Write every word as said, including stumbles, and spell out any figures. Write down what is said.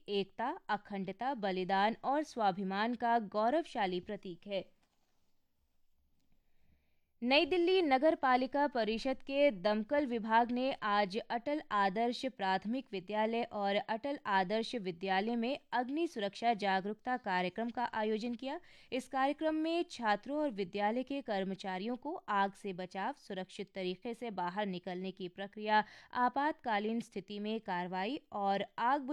एकता, अखंडता, बलिदान और स्वाभिमान का गौरवशाली प्रतीक है। नई दिल्ली नगर पालिका परिषद के दमकल विभाग ने आज अटल आदर्श प्राथमिक विद्यालय और अटल आदर्श विद्यालय में अग्नि सुरक्षा जागरूकता कार्यक्रम का आयोजन किया। इस कार्यक्रम में छात्रों और विद्यालय के कर्मचारियों को आग से बचाव, सुरक्षित तरीके से बाहर निकलने की प्रक्रिया, आपातकालीन स्थिति में कार्रवाई और आग